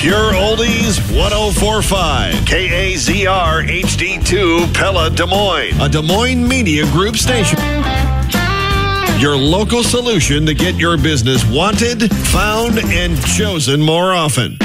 Pure Oldies 1045. KAZR HD2 Pella Des Moines. A Des Moines Media Group station. Your local solution to get your business wanted, found, and chosen more often.